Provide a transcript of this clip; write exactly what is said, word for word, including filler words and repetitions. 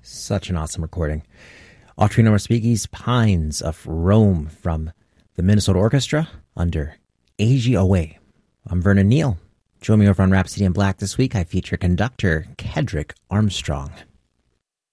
Such an awesome recording. Autry Nomaspeaky's Pines of Rome from the Minnesota Orchestra under A G O A. I'm Vernon Neal. Join me over on Rhapsody in Black this week. I feature conductor Kedrick Armstrong.